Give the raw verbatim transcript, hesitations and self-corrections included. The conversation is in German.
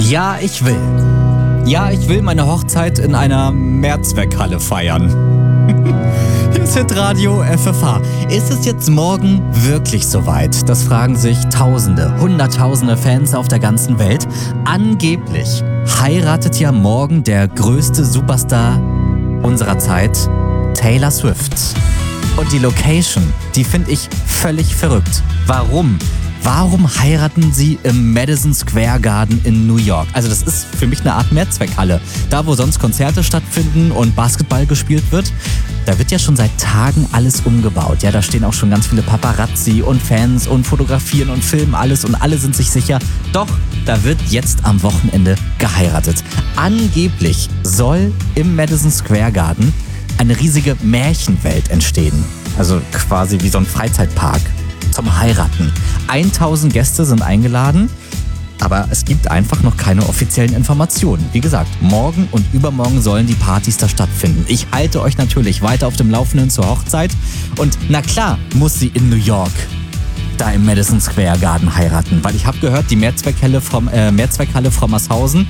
Ja, ich will. Ja, ich will meine Hochzeit in einer Mehrzweckhalle feiern. Hier ist Hitradio F F H. Ist es jetzt morgen wirklich soweit? Das fragen sich Tausende, Hunderttausende Fans auf der ganzen Welt. Angeblich heiratet ja morgen der größte Superstar unserer Zeit, Taylor Swift. Und die Location, die finde ich völlig verrückt. Warum? Warum heiraten sie im Madison Square Garden in New York? Also das ist für mich eine Art Mehrzweckhalle. Da, wo sonst Konzerte stattfinden und Basketball gespielt wird, da wird ja schon seit Tagen alles umgebaut. Ja, da stehen auch schon ganz viele Paparazzi und Fans und fotografieren und filmen alles und alle sind sich sicher. Doch, da wird jetzt am Wochenende geheiratet. Angeblich soll im Madison Square Garden eine riesige Märchenwelt entstehen. Also quasi wie so ein Freizeitpark zum Heiraten. tausend Gäste sind eingeladen, aber es gibt einfach noch keine offiziellen Informationen. Wie gesagt, morgen und übermorgen sollen die Partys da stattfinden. Ich halte euch natürlich weiter auf dem Laufenden zur Hochzeit. Und na klar muss sie in New York da im Madison Square Garden heiraten, weil ich habe gehört, die Mehrzweckhalle vom, äh, Mehrzweckhalle Frommershausen